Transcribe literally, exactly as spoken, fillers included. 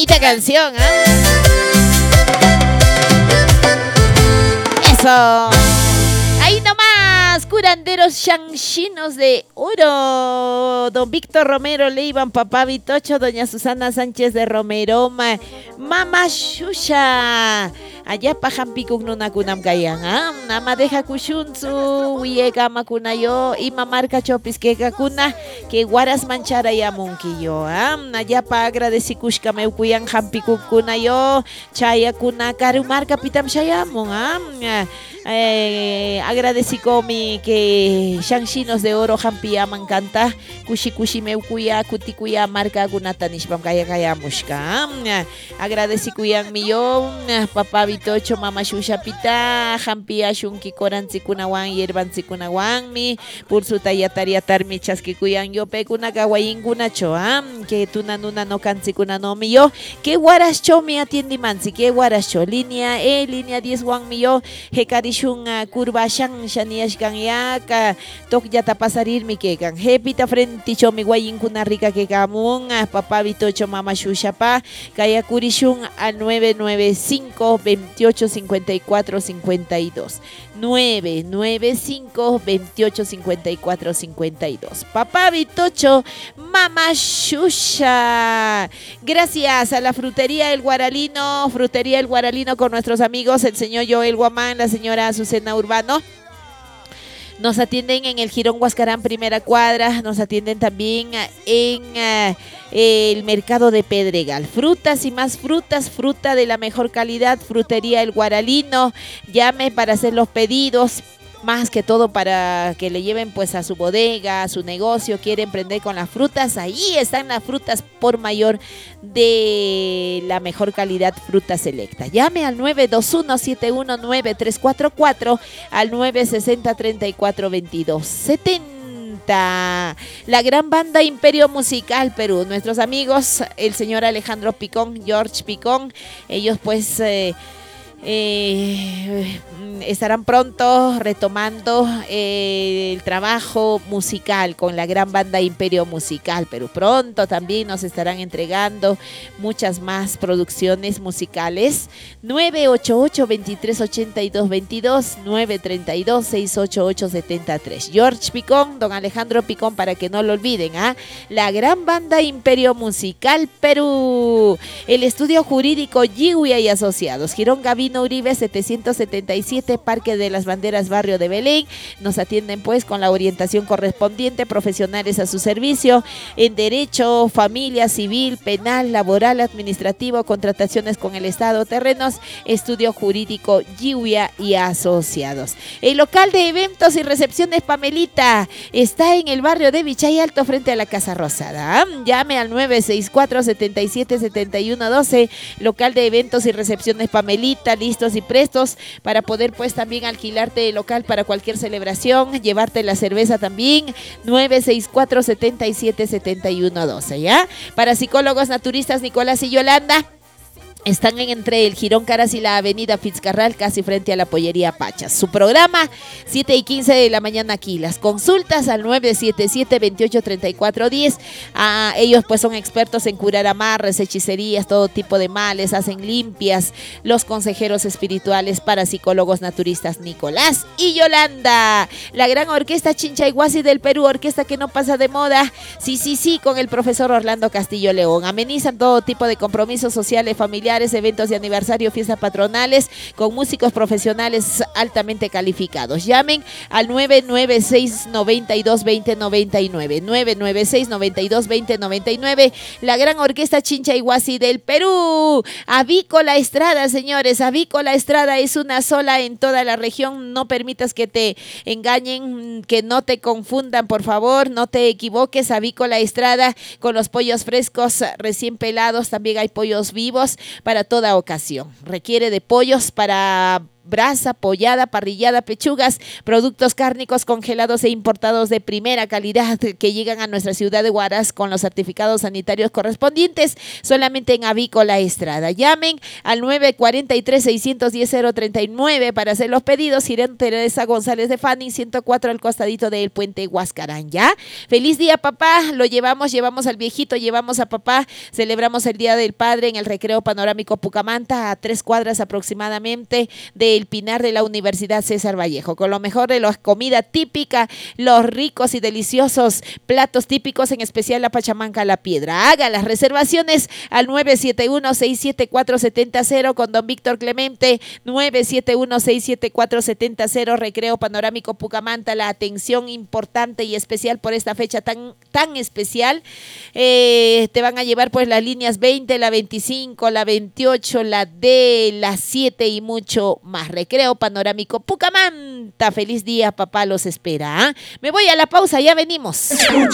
bonita canción, ¿eh? Eso. Ahí nomás, curanderos chanchinos de oro. Don Víctor Romero Leivan, papá Vitocho, doña Susana Sánchez de Romero, ma, mamá Shusha. Allá pajampikuk nuna kunam kayan, ¿ah? Nama deja kushunzu, wiega makunayo, y mamarca chopis que kuna, que guaras manchara ya monquillo, ¿ah? Allá pa agradeci kushka meu kuyan jampikuk kunayo, chaya kuna karumarca pitam shayamon, ¿ah? Eh, agradeci mi que chanchinos de oro jampi aman canta, kushi kushi meu kuya, kuti kuya marca kunatanishpam kaya kaya mushka, agradeci kuyan millón, papá Vitocho, mama Shusha pita, jampi ashunki koranzi kunawan, yerbanzi kunawan, mi, pursu tayataria tarmi chaski kuyan yo pekuna kawayin kunacho, que tuna nuna no kanzi kunano mi yo, que guarascho mi atiendi manzi, que guarascho, línea E, línea diez wan mi yo, hekarishun curva shan shaniash kan ya, ka tok yata pasarir mi que kan, hepita frente cho mi guayin kuna rica que kamun, papá Vitocho, mama Shusha pa, kaya kurishun al nueve nueve cinco, veintiocho cincuenta y cuatro cincuenta y dos. nueve nueve cinco, veintiocho cincuenta y cuatro cincuenta y dos. Papá Vitocho, mamá Shusha. Gracias a la frutería El Guaralino, frutería El Guaralino con nuestros amigos, el señor Joel Guamán, la señora Azucena Urbano. Nos atienden en el Jirón Huascarán, primera cuadra. Nos atienden también en uh, el mercado de Pedregal. Frutas y más frutas, fruta de la mejor calidad, frutería El Guaralino. Llame para hacer los pedidos. Más que todo para que le lleven pues a su bodega, a su negocio, quiere emprender con las frutas, ahí están las frutas por mayor de la mejor calidad, Fruta Selecta. Llame al nueve dos uno, siete uno nueve, tres cuatro cuatro, al nueve seis cero, tres cuatro dos dos, setenta. La gran banda Imperio Musical Perú, nuestros amigos, el señor Alejandro Picón, George Picón, ellos pues... Eh, Eh, estarán pronto retomando eh, el trabajo musical con la gran banda Imperio Musical, pero pronto también nos estarán entregando muchas más producciones musicales. nueve ocho ocho, veintitrés ochenta y dos veintidós, nueve treinta y dos, seiscientos ochenta y ocho setenta y tres. George Picón, don Alejandro Picón, para que no lo olviden, ¿ah? La gran banda Imperio Musical Perú, el estudio jurídico Yihuia y Asociados, Girón Gavino Uribe setecientos setenta y siete, Parque de las Banderas, barrio de Belén. Nos atienden pues con la orientación correspondiente, profesionales a su servicio en derecho, familia, civil, penal, laboral, administrativo, contrataciones con el Estado, terrenos, estudio jurídico Yihuia y Asociados. El local de eventos y recepciones Pamelita está en el barrio de Vichay Alto frente a la Casa Rosada. Llame al nueve seis cuatro, siete siete, siete uno uno dos, local de eventos y recepciones Pamelita, listos y prestos para poder pues también alquilarte el local para cualquier celebración, llevarte la cerveza también. Nueve seis cuatro, siete siete, siete uno uno dos, ¿ya? Para psicólogos naturistas Nicolás y Yolanda, están en entre el Jirón Caras y la avenida Fitzcarral, casi frente a la pollería Pachas. Su programa, siete y quince de la mañana aquí. Las consultas al nueve siete siete, veintiocho treinta y cuatro diez. Ah, ellos pues son expertos en curar amarres, hechicerías, todo tipo de males, hacen limpias. Los consejeros espirituales para psicólogos naturistas Nicolás y Yolanda. La gran orquesta Chinchayhuasi del Perú, orquesta que no pasa de moda. Sí, sí, sí, con el profesor Orlando Castillo León. Amenizan todo tipo de compromisos sociales, familiares, eventos de aniversario, fiestas patronales, con músicos profesionales altamente calificados. Llamen al nueve nueve seis, noventa y dos, veinte noventa y nueve, nueve nueve seis, noventa y dos, veinte noventa y nueve. La gran orquesta Chinchayhuasi del Perú. Avícola Estrada, señores, Avícola Estrada es una sola en toda la región. No permitas que te engañen, que no te confundan, por favor, no te equivoques. Avícola Estrada con los pollos frescos recién pelados, también hay pollos vivos para toda ocasión. Requiere de pollos para brasa, pollada, parrillada, pechugas, productos cárnicos congelados e importados de primera calidad que llegan a nuestra ciudad de Huaraz con los certificados sanitarios correspondientes, solamente en Avícola Estrada. Llamen al nueve cuatro tres, seis uno cero, cero tres nueve para hacer los pedidos. Irene Teresa González de Fanning, ciento cuatro al costadito del puente Huascarán. ¿Ya? Feliz día, papá. Lo llevamos, llevamos al viejito, llevamos a papá. Celebramos el Día del Padre en el Recreo Panorámico Pucamanta, a tres cuadras aproximadamente del Pinar de la Universidad César Vallejo, con lo mejor de la comida típica, los ricos y deliciosos platos típicos, en especial la pachamanca a la piedra. Haga las reservaciones al nueve siete uno, seis siete cuatro, siete cero con don Víctor Clemente, nueve siete uno, seis siete cuatro, siete cero, Recreo Panorámico Pucamanta, la atención importante y especial por esta fecha tan, tan especial. Eh, te van a llevar pues las líneas veinte, la veinticinco, la veintiocho, la D, la siete y mucho más. Recreo Panorámico Pucamanta. Feliz día, papá, los espera. ¿eh? Me voy a la pausa, ya venimos.